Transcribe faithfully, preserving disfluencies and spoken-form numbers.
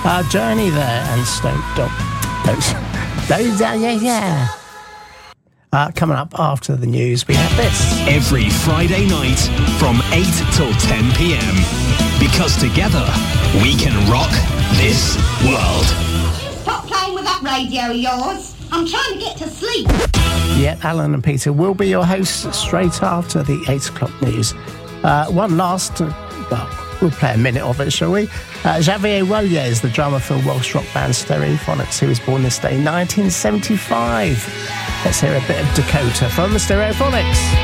Uh, Journey there and Stone Dog. Those, those, uh, yeah, yeah. Uh, coming up after the news, we have this. Every Friday night from eight till ten p.m. Because together we can rock this world. Stop playing with that radio of yours. I'm trying to get to sleep. Yeah, Alan and Peter will be your hosts straight after the eight o'clock news. Uh, one last, uh, well, we'll play a minute of it, shall we? Uh, Xavier Royer, the drummer for Welsh rock band Stereophonics, who was born this day, nineteen seventy-five. Let's hear a bit of Dakota from the Stereophonics.